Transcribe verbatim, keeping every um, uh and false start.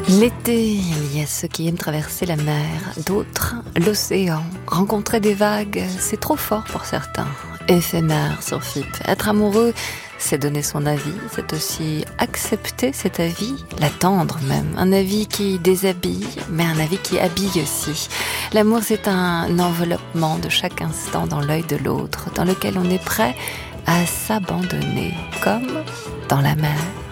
L'été, il y a ceux qui aiment traverser la mer, d'autres l'océan. Rencontrer des vagues, c'est trop fort pour certains. Éphémère sur F I P. Être amoureux, c'est donner son avis, c'est aussi accepter cet avis, l'attendre même. Un avis qui déshabille, mais un avis qui habille aussi. L'amour, c'est un enveloppement de chaque instant dans l'œil de l'autre, dans lequel on est prêt à s'abandonner, comme dans la mer.